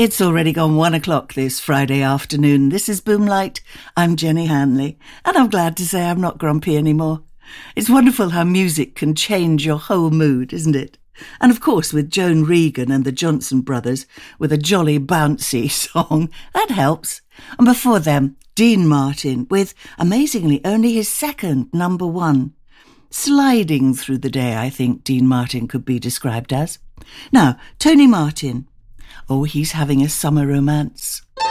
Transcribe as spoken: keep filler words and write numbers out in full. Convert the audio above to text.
It's already gone one o'clock this Friday afternoon. This is Boomlight. I'm Jenny Hanley, and I'm glad to say I'm not grumpy anymore. It's wonderful how music can change your whole mood, isn't it? And of course, with Joan Regan and the Johnson Brothers, with a jolly bouncy song, that helps. And before them, Dean Martin, with, amazingly, only his second number one. Sliding through the day, I think Dean Martin could be described as. Now, Tony Martin. Oh, he's having a summer romance.